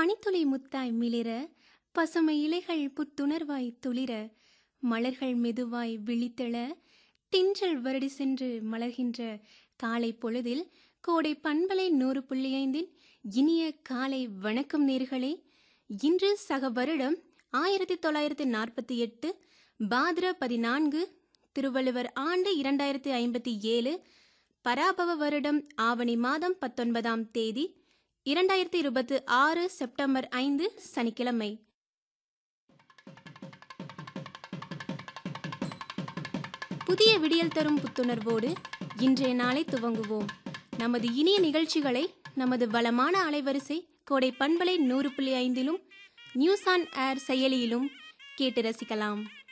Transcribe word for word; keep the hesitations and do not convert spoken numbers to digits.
பனித்துளி முத்தாய் மிளிர, பசுமை இலைகள் புத்துணர்வாய் துளிர, மலர்கள் மெதுவாய் விழித்தெழ, தின்றல் வருடி சென்று மலர்கின்ற காலை பொழுதில் கோடை பண்பலை நூறு புள்ளி ஐந்தில் இனிய காலை வணக்கம் நேர்களே. இன்று சக வருடம் ஆயிரத்தி தொள்ளாயிரத்தி நாற்பத்தி எட்டு பாத்ர பதினான்கு, திருவள்ளுவர் ஆண்டு இரண்டாயிரத்தி ஐம்பத்தி ஏழு, பராபவ வருடம் ஆவணி மாதம் பத்தொன்பதாம் தேதி இரண்டாயிரத்தி இருபத்தி ஆறு செப்டம்பர் ஐந்து சனிக்கிழமை. புதிய விடியல் தரும் புத்துணர்வோடு இன்றைய நாளை துவங்குவோம். நமது இனிய நிகழ்ச்சிகளை நமது வளமான அலைவரிசை கோடை பண்பலை நூறு புள்ளி ஐந்திலும் நியூஸ் ஆன் ஏர் செயலியிலும் கேட்டு ரசிக்கலாம்.